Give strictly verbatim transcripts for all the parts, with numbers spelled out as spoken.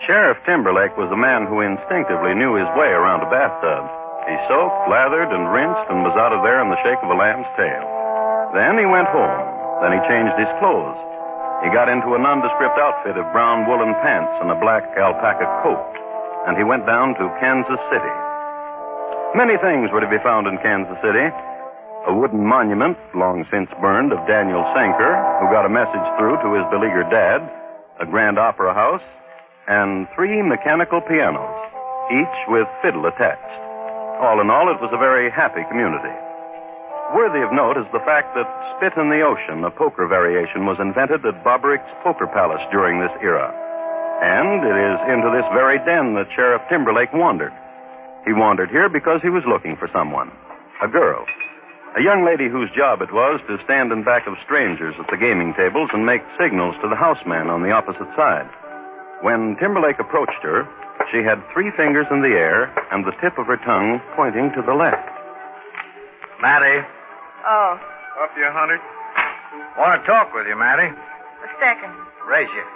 Sheriff Timberlake was a man who instinctively knew his way around a bathtub. He soaked, lathered, and rinsed, and was out of there in the shake of a lamb's tail. Then he went home. Then he changed his clothes. He got into a nondescript outfit of brown woolen pants and a black alpaca coat. And he went down to Kansas City. Many things were to be found in Kansas City. A wooden monument, long since burned, of Daniel Sanker, who got a message through to his beleaguered dad, a grand opera house, and three mechanical pianos, each with fiddle attached. All in all, it was a very happy community. Worthy of note is the fact that Spit in the Ocean, a poker variation, was invented at Bobbrick's Poker Palace during this era. And it is into this very den that Sheriff Timberlake wandered. He wandered here because he was looking for someone, a girl. A young lady whose job it was to stand in back of strangers at the gaming tables and make signals to the houseman on the opposite side. When Timberlake approached her, she had three fingers in the air and the tip of her tongue pointing to the left. Mattie. Oh. Up you, Hunter. Want to talk with you, Mattie. A second. Raise you.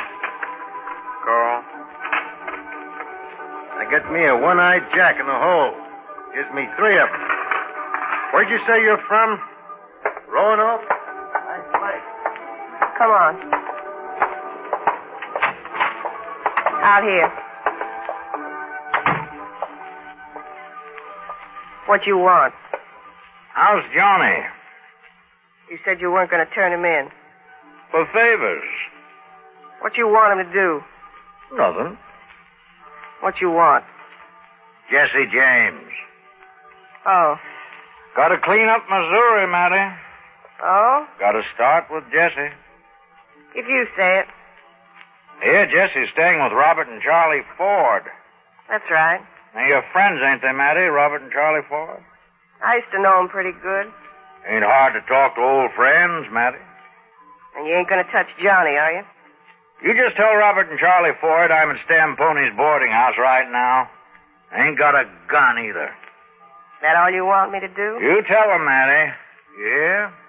Carl. Now get me a one-eyed jack in the hole. Gives me three of them. Where'd you say you're from? Roanoke? Nice place. Come on. Out here. What you want? How's Johnny? You said you weren't going to turn him in. For favors. What you want him to do? Nothing. What you want? Jesse James. Oh. Got to clean up Missouri, Mattie. Oh? Got to start with Jesse. If you say it. Here, Jesse's staying with Robert and Charlie Ford. That's right. Now, your friends, ain't they, Mattie? Robert and Charlie Ford? I used to know him pretty good. Ain't hard to talk to old friends, Mattie. And you ain't going to touch Johnny, are you? You just tell Robert and Charlie Ford I'm at Stampone's boarding house right now. Ain't got a gun either. That all you want me to do? You tell them, Mattie. Yeah?